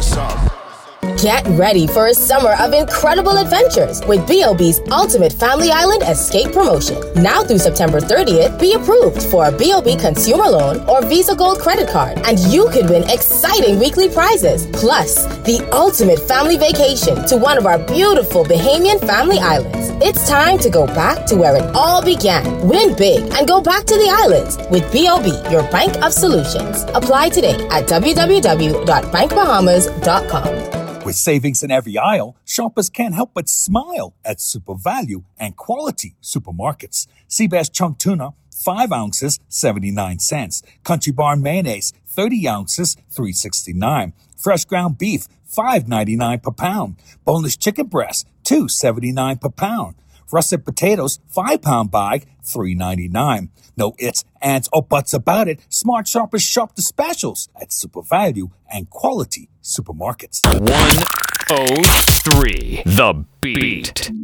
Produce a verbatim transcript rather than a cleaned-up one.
Get ready for a summer of incredible adventures with B O B's Ultimate Family Island Escape Promotion. Now through September thirtieth, be approved for a B O B consumer loan or Visa Gold credit card, and you could win exciting weekly prizes. Plus, the ultimate family vacation to one of our beautiful Bahamian family islands. It's time to go back to where it all began. Win big and go back to the islands with B O B, your bank of solutions. Apply today at w w w dot bank bahamas dot com. With savings in every aisle, shoppers can't help but smile at Super Value and Quality Supermarkets. Seabass Chunk Tuna, five ounces, seventy-nine cents. Country Barn Mayonnaise, thirty ounces, three sixty-nine. Fresh ground beef, five ninety-nine per pound. Boneless chicken breast, two seventy-nine per pound. Russet potatoes, five pound bag, three ninety-nine. No ifs, ands, or buts about it. Smart shoppers shop the specials at Super Value and Quality Supermarkets. one oh three The Beat.